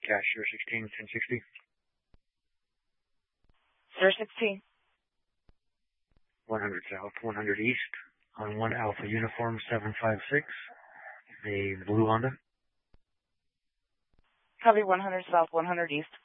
Cash 016 1060. 016. 100 South, 100 East, on 1 Alpha Uniform 756, the blue Honda. Copy 100 South, 100 East.